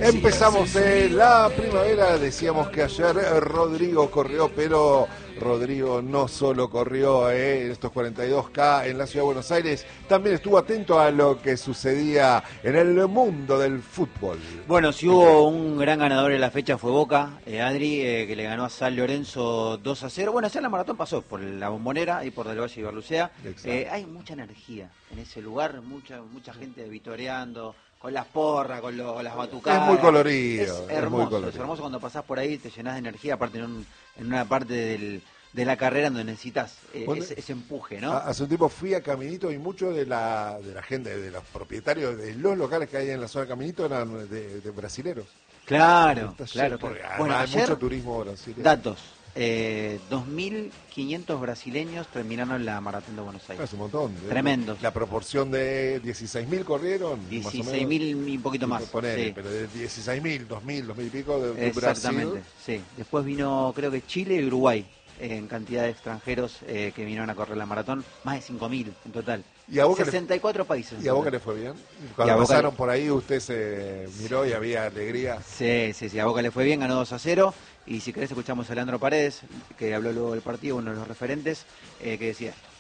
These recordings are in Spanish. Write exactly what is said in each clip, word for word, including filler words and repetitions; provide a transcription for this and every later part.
Empezamos eh, la primavera, decíamos que ayer eh, Rodrigo corrió, pero Rodrigo no solo corrió eh, en estos cuarenta y dos K en la Ciudad de Buenos Aires, también estuvo atento a lo que sucedía en el mundo del fútbol. Bueno, si hubo un gran ganador en la fecha fue Boca, eh, Adri, eh, que le ganó a San Lorenzo dos a cero. Bueno, ayer la maratón pasó por la Bombonera y por Del Valle y Barlucea. Eh, hay mucha energía en ese lugar, mucha mucha gente vitoreando, con las porras, con, lo, con las batucadas. Es muy colorido. Es hermoso, es, muy colorido. Es hermoso cuando pasás por ahí, te llenás de energía, aparte en, un, en una parte del, de la carrera donde necesitas eh, ese, ese empuje, ¿no? Hace un tiempo fui a Caminito y mucho de la de la gente, de los propietarios de los locales que hay en la zona de Caminito eran de, de brasileros. Claro, Está claro. lleno, claro. Bueno, hay ayer, mucho turismo brasileño. Datos. Eh, dos mil quinientos brasileños terminaron la maratón de Buenos Aires. Es un montón. Tremendos. La proporción de dieciséis mil corrieron. dieciséis mil y un poquito más. Poner, sí. Pero de dieciséis mil, dos mil, dos mil y pico de, de Exactamente, Brasil. sí. Después vino, creo que Chile y Uruguay, eh, en cantidad de extranjeros eh, que vinieron a correr la maratón. Más de cinco mil en total. ¿Y a Boca sesenta y cuatro le, países. ¿Y a Boca le fue bien? Cuando pasaron le... por ahí, usted se miró y había alegría. Sí, sí, sí. A Boca le fue bien, ganó dos a cero. Y si querés escuchamos a Leandro Paredes, que habló luego del partido, uno de los referentes, eh, que decía esto.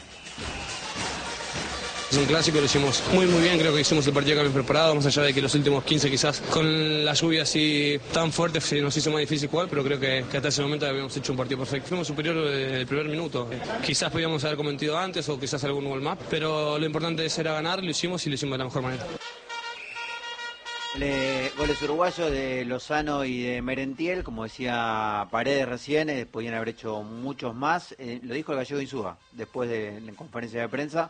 Es un clásico, lo hicimos muy muy bien, creo que hicimos el partido que habíamos preparado, más allá de que los últimos quince quizás con la lluvia así tan fuerte se nos hizo más difícil jugar, pero creo que, que hasta ese momento habíamos hecho un partido perfecto. Fuimos superiores desde el primer minuto, quizás podíamos haber cometido antes o quizás algún gol más, pero lo importante era ganar, lo hicimos y lo hicimos de la mejor manera. Le, goles uruguayos de Lozano y de Merentiel, como decía Paredes recién, eh, podían haber hecho muchos más, eh, lo dijo el gallego Insúa después de la conferencia de prensa.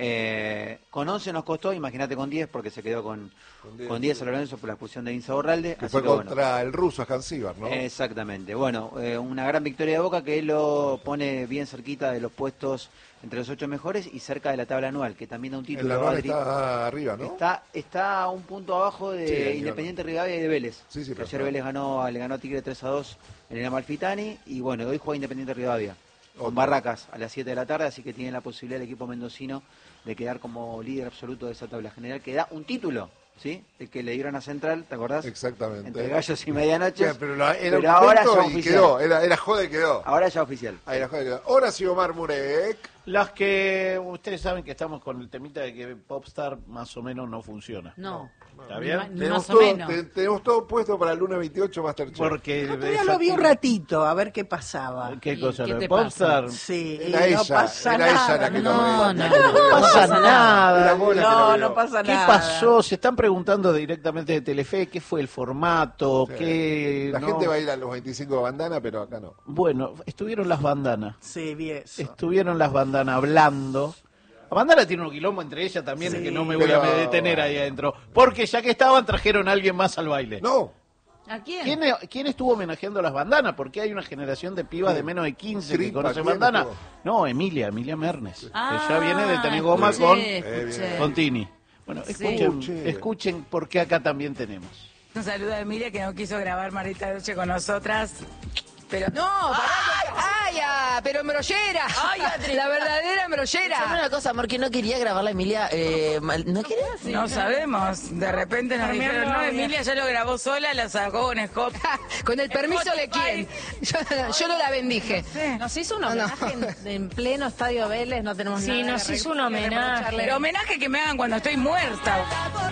Eh, con once nos costó, imagínate con diez, porque se quedó con, con diez a Lorenzo por la expulsión de Insa Borralde. Que fue que contra bueno, el ruso Hansívar, ¿no? Exactamente. Bueno, eh, una gran victoria de Boca que lo pone bien cerquita de los puestos entre los ocho mejores y cerca de la tabla anual, que también da un título. El anual está arriba, ¿no? Está, está un punto abajo de sí, Independiente Rivadavia y de Vélez. Sí, sí, que ayer Vélez ganó, le ganó a Tigre tres a dos en el Amalfitani y bueno, hoy juega Independiente Rivadavia. Con Otro. Barracas a las siete de la tarde, así que tiene la posibilidad el equipo mendocino de quedar como líder absoluto de esa tabla general, que da un título, ¿sí? El que le dieron a Central, ¿te acordás? Exactamente. Entre gallos y medianoches. Sí, pero, la, era pero ahora ya y oficial. Quedó, era, era joda y quedó. Ahora ya oficial. Ahí era joda y quedó. Horacio Omar Murek. Las que ustedes saben que estamos con el temita de que Popstar más o menos no funciona. No. ¿Está bien? Ni Tenemos, más todo, o menos. te, tenemos todo puesto para el lunes veintiocho Masterchef. Porque no, todavía lo vi un ratito, a ver qué pasaba. ¿Qué cosa? ¿Qué ¿Lo de te Popstar? pasa? Sí, era y no ella, pasa era nada. ella la que no, lo no, veía. no, No pasa nada. Era Mona que lo No, vio. no pasa ¿Qué nada. pasó? Se están preguntando directamente de Telefe qué fue el formato, Sí. qué... La no. gente va a ir a los veinticinco de bandana, pero acá no. Bueno, estuvieron las bandanas. Sí, vi eso. Estuvieron las bandanas hablando. La bandana tiene un quilombo entre ellas también, Sí, que no me voy pero- a detener ahí adentro. Porque ya que estaban, trajeron a alguien más al baile. No. ¿A quién? ¿Quién, ¿Quién estuvo homenajeando a las bandanas? Porque hay una generación de pibas de menos de quince que Tripa, conocen ¿quién bandanas. estuvo? No, Emilia, Emilia Mernes. Ah, que ya viene de tener goma escuché, con, escuché. con Tini. Bueno, Sí. escuchen, Escuché. escuchen porque acá también tenemos. Un saludo a Emilia que no quiso grabar Marita Noche con nosotras. Pero no, ¡Ay, ay, ah, pero embrollera! Ay, Adri. La verdadera embrollera. Escuchame una cosa, amor, que no quería grabar la Emilia. Eh, mal- ¿No querías? no sabemos. De repente nos Pero mi dijeron, no, amor, Emilia ya lo grabó sola, la sacó con Scott. Con el permiso de quién. Yo, yo no la bendije. Nos hizo un No, no. homenaje en, en pleno Estadio Vélez, no tenemos Sí, nada nos que hizo re- un que homenaje. reprocharle. Pero homenaje que me hagan cuando estoy muerta.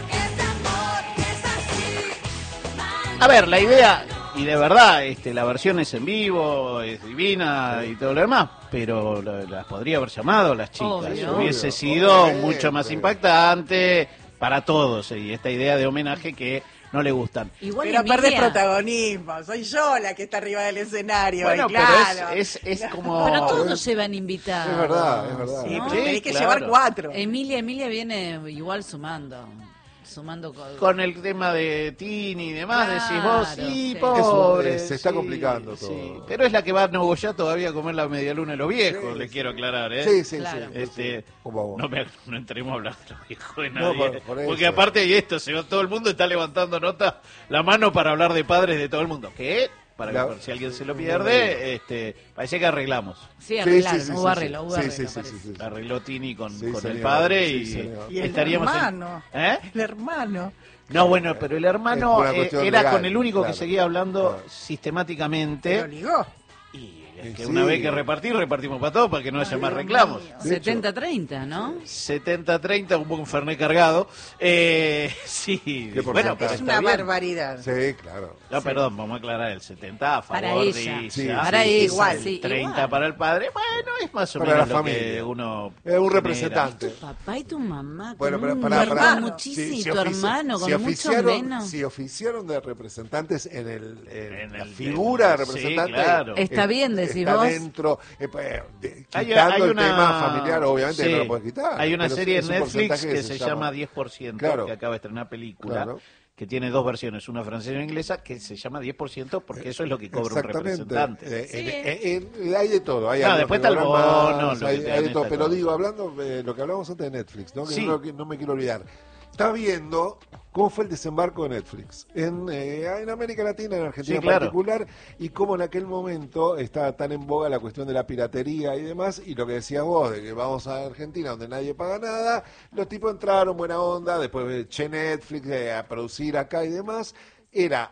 A ver, la idea, y de verdad, este, la versión es en vivo, es divina y todo lo demás, pero la- las podría haber llamado las chicas. Obvio. Hubiese Obvio, sido obviamente. mucho más impactante para todos, y esta idea de homenaje que no le gustan. Igual Pero perdés Emilia- protagonismo, soy yo la que está arriba del escenario. Bueno, y claro. pero es, es, es como... Pero todos llevan invitados. Es verdad, es verdad. Sí, ¿no? pero tenés Sí, que claro. llevar cuatro. Emilia, Emilia viene igual sumando. Sumando co- Con el tema de Tini y demás, Claro, decís vos, sí, sí. pobre. Es un- se está sí, complicando todo. sí. Pero es la que va a Nogoyá todavía a comer la medialuna de los viejos, Sí, le sí. quiero aclarar, ¿eh? Sí, sí, Claro. sí. Este, Como vos. no, me, no entremos a hablar de los viejos de No, nadie. por- por porque eso. aparte de esto, se, todo el mundo está levantando nota, la mano para hablar de padres de todo el mundo. ¿Qué? Para que La- por si alguien se lo pierde, este, parece que arreglamos. Sí, arreglaron, sí, sí, hubo sí, arreglo, hubo sí, arreglo, sí, sí, parece. sí, sí, sí. Arregló Tini con, Sí, con el señor. padre Sí, y, señor. Y el estaríamos en- hermano. ¿Eh? El hermano. No, bueno, pero el hermano Es una eh, cuestión era legal, con el único claro. que seguía hablando Claro. sistemáticamente. Pero ligó. Y es que Sí. una vez que repartir, repartimos para todos para que no haya más reclamos. setenta treinta, ¿no? setenta treinta, un buen Fernet cargado. Eh, sí, ¿Qué bueno, pero porcentaje? Es está una bien. barbaridad. Sí, claro. No, perdón, vamos a aclarar el setenta a favor Para de ella. Isa. Sí, Para sí, ella, igual, sí, treinta igual. para el padre. Bueno, es más o Para menos la lo que familia. uno Es un genera. representante. Papá y tu mamá, Bueno, con pero un pará, pará. hermano muchísimo, Si- si y tu ofici- hermano, con si mucho oficiaron, menos. Si oficiaron de representantes en, el, en, En la el- figura de sí, representante. claro. Está bien, decís está vos. dentro, eh, pues, de- Hay- quitando hay el una- tema familiar, obviamente sí. no lo puedes quitar. Hay una pero serie es en un Netflix porcentaje que se llama diez por ciento, Claro. que acaba de estrenar película, Claro. que tiene dos versiones, una francesa y una inglesa, que se llama diez por ciento porque eso es lo que cobra un Exactamente. representante. Eh, Sí. en- en- en- hay de todo. Hay No, algunos después que está el cobran bono, más, lo que hay, te hay dan de todo. esta Pero cosa. digo, hablando de lo que hablamos antes de Netflix, ¿no? Que Sí. no, que no me quiero olvidar. Está viendo cómo fue el desembarco de Netflix en, eh, en América Latina, en Argentina Sí, en claro. particular, y cómo en aquel momento estaba tan en boga la cuestión de la piratería y demás, y lo que decías vos, de que vamos a Argentina donde nadie paga nada, los tipos entraron, buena onda, después de Che Netflix, eh, a producir acá y demás, era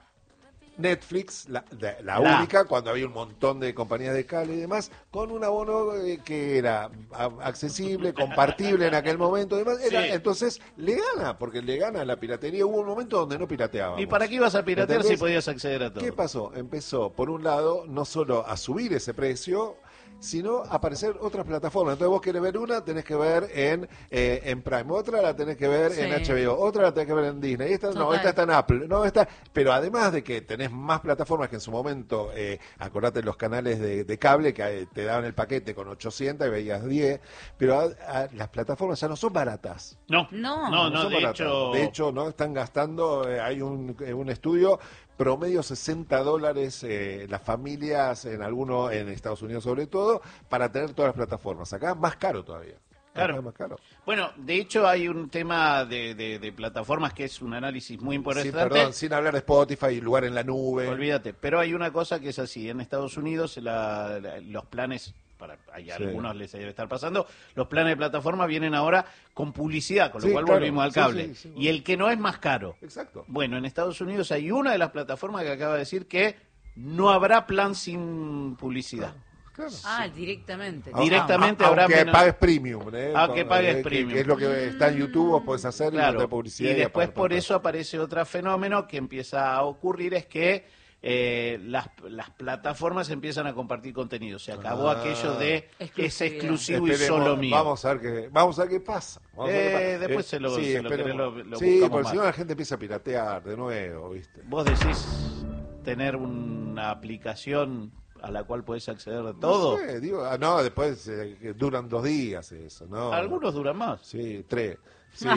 Netflix, la, de- la La. única, cuando había un montón de compañías de cable y demás, con un abono eh, que era a- accesible, compartible en aquel momento y demás. Era- Sí. Entonces le gana, porque le gana la piratería. Hubo un momento donde no pirateábamos. ¿Y para qué ibas a piratear ¿Entendés? si podías acceder a todo? ¿Qué pasó? Empezó, por un lado, no solo a subir ese precio, sino a aparecer otras plataformas. Entonces vos querés ver una, tenés que ver en, eh, en Prime, otra la tenés que ver Sí. en H B O, otra la tenés que ver en Disney, esta no, Total. esta está en Apple, no, esta, pero además de que tenés más plataformas que en su momento, eh, acordate los canales de, de cable que eh, te daban el paquete con ochocientos y veías diez, pero a- a- las plataformas ya no son baratas. No, No. no, no, son de baratas. hecho... De hecho, no están gastando, eh, hay un, eh, un estudio, promedio sesenta dólares eh, las familias, en algunos, en Estados Unidos sobre todo, para tener todas las plataformas. Acá más caro todavía. Claro. Acá es más caro. Bueno, de hecho hay un tema de, de- de plataformas que es un análisis muy Sí, importante. perdón, sin hablar de Spotify y lugar en la nube. Olvídate, pero hay una cosa que es así, en Estados Unidos la- la- los planes, para hay Sí. algunos les debe estar pasando, los planes de plataforma vienen ahora con publicidad, con lo Sí, cual claro. volvimos al Sí, cable. sí, sí. Y el que no es más caro. Exacto. Bueno, en Estados Unidos hay una de las plataformas que acaba de decir que no habrá plan sin publicidad. Claro. Ah, directamente. Aunque- Directamente a- habrá aunque menos- pagues premium. ¿eh? Aunque pagues Eh, que- premium. Que es lo que está en YouTube, vos podés hacer y no Claro, te publicidad. y después apagar por pantalla. eso aparece otro fenómeno que empieza a ocurrir, es que eh, las, las plataformas empiezan a compartir contenido. Se acabó Ah. aquello de es Exclusividad. exclusivo y Esperemos, solo mío. Vamos a ver qué, vamos a ver qué pasa. Vamos a ver qué Eh, pasa. después se lo- sí, se lo esperemos. querés, lo- lo Sí, buscamos porque más. si no la gente empieza a piratear de nuevo, ¿viste? Vos decís tener una aplicación a la cual podés acceder de todo. No sé, digo, ah, no, después eh, que duran dos días eso, ¿no? Algunos duran más. Sí, tres. Sí.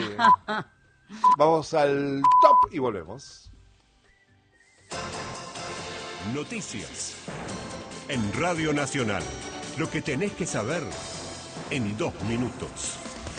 Vamos al top y volvemos. Noticias. En Radio Nacional. Lo que tenés que saber en dos minutos.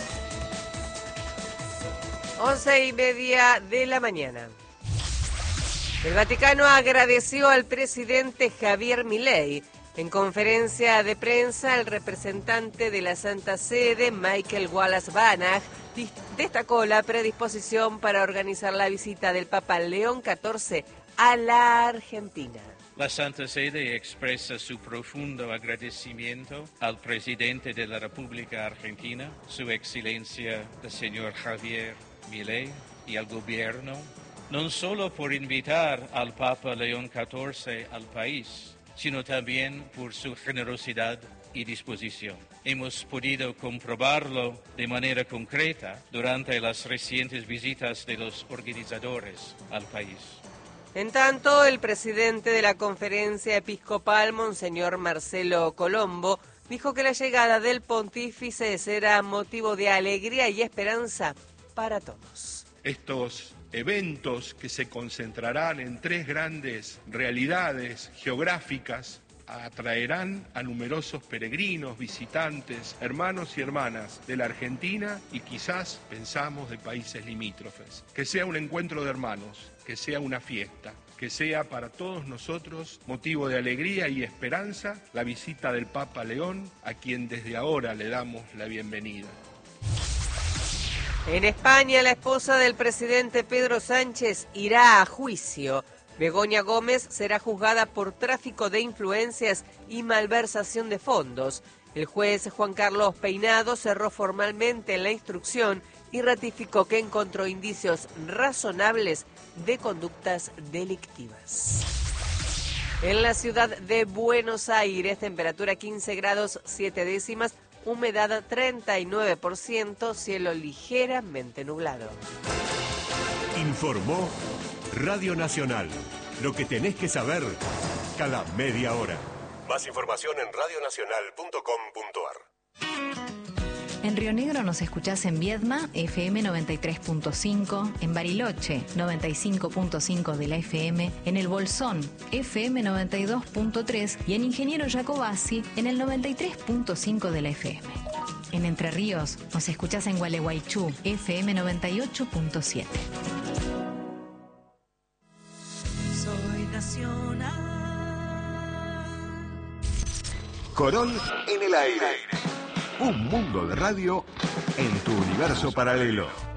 Once y media de la mañana. El Vaticano agradeció al presidente Javier Milei. En conferencia de prensa, el representante de la Santa Sede, Michael Wallace Banach, dis- destacó la predisposición para organizar la visita del Papa León catorce a la Argentina. La Santa Sede expresa su profundo agradecimiento al presidente de la República Argentina, su excelencia el señor Javier Milei, y al gobierno, no solo por invitar al Papa León catorce al país, sino también por su generosidad y disposición. Hemos podido comprobarlo de manera concreta durante las recientes visitas de los organizadores al país. En tanto, el presidente de la Conferencia Episcopal, Monseñor Marcelo Colombo, dijo que la llegada del pontífice será motivo de alegría y esperanza para todos. Estos eventos que se concentrarán en tres grandes realidades geográficas atraerán a numerosos peregrinos, visitantes, hermanos y hermanas de la Argentina y quizás pensamos de países limítrofes. Que sea un encuentro de hermanos, que sea una fiesta, que sea para todos nosotros motivo de alegría y esperanza la visita del Papa León, a quien desde ahora le damos la bienvenida. En España, la esposa del presidente Pedro Sánchez irá a juicio. Begoña Gómez será juzgada por tráfico de influencias y malversación de fondos. El juez Juan Carlos Peinado cerró formalmente la instrucción y ratificó que encontró indicios razonables de conductas delictivas. En la ciudad de Buenos Aires, temperatura quince grados siete décimas, humedad treinta y nueve por ciento, cielo ligeramente nublado. Informó Radio Nacional. Lo que tenés que saber cada media hora. Más información en radio nacional punto com punto ar. En Río Negro nos escuchás en Viedma, F M noventa y tres punto cinco, en Bariloche, noventa y cinco punto cinco de la F M, en El Bolsón, F M noventa y dos punto tres y en Ingeniero Jacobasi, en el noventa y tres punto cinco de la F M. En Entre Ríos nos escuchás en Gualeguaychú, F M noventa y ocho punto siete. Soy nacional. Corol en el aire. Un mundo de radio en tu universo paralelo.